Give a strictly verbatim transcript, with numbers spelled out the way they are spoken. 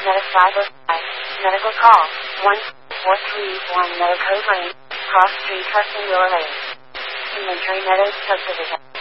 Meta five oh five. Medical call. one four three one Meta Code Lane. Cross Street, Hudson, Lower Lane. Inventory Meadows Subdivision.